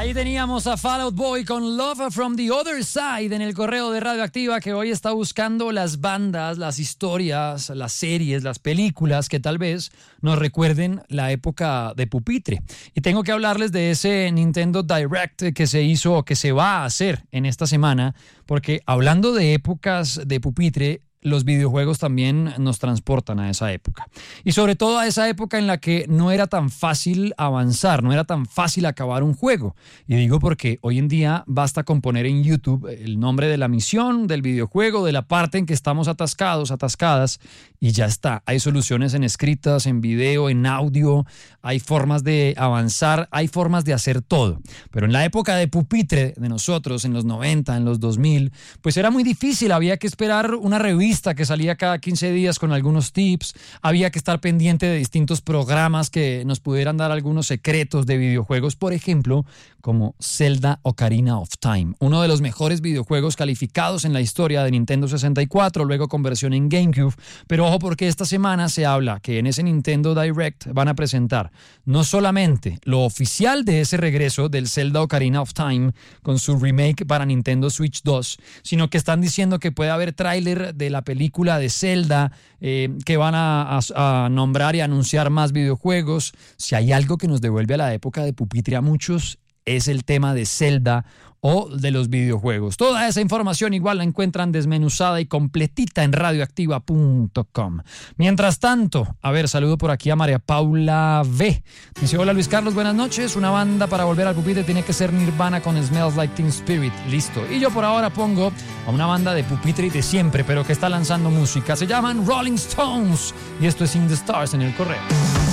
Ahí teníamos a Fall Out Boy con Love from the Other Side en el correo de Radioactiva, que hoy está buscando las bandas, las historias, las series, las películas que tal vez nos recuerden la época de pupitre. Y tengo que hablarles de ese Nintendo Direct que se hizo o que se va a hacer en esta semana, porque hablando de épocas de pupitre, los videojuegos también nos transportan a esa época. Y sobre todo a esa época en la que no era tan fácil avanzar, no era tan fácil acabar un juego. Y digo porque hoy en día basta con poner en YouTube el nombre de la misión, del videojuego, de la parte en que estamos atascados, atascadas, y ya está. Hay soluciones en escritas, en video, en audio, hay formas de avanzar, hay formas de hacer todo. Pero en la época de pupitre de nosotros, en los 90, en los 2000, pues era muy difícil, había que esperar una revista que salía cada 15 días con algunos tips, había que estar pendiente de distintos programas que nos pudieran dar algunos secretos de videojuegos, por ejemplo, como Zelda Ocarina of Time, uno de los mejores videojuegos calificados en la historia de Nintendo 64, luego con versión en GameCube. Pero ojo, porque esta semana se habla que en ese Nintendo Direct van a presentar no solamente lo oficial de ese regreso del Zelda Ocarina of Time con su remake para Nintendo Switch 2, sino que están diciendo que puede haber tráiler de la película de Zelda, que van a nombrar y anunciar más videojuegos. Si hay algo que nos devuelve a la época de pupitre a muchos, es el tema de Zelda o de los videojuegos. Toda esa información igual la encuentran desmenuzada y completita en radioactiva.com. Mientras tanto, a ver, saludo por aquí a María Paula V. Dice: hola Luis Carlos, buenas noches. Una banda para volver al pupitre tiene que ser Nirvana con Smells Like Teen Spirit. Listo. Y yo por ahora pongo a una banda de pupitre de siempre, pero que está lanzando música. Se llaman Rolling Stones y esto es In the Stars en el correo.